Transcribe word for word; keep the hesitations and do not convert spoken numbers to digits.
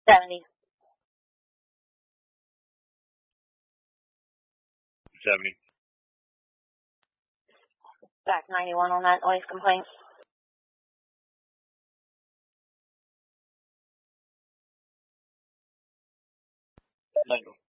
seventy. seventy. Back ninety-one on that noise complaint. ninety.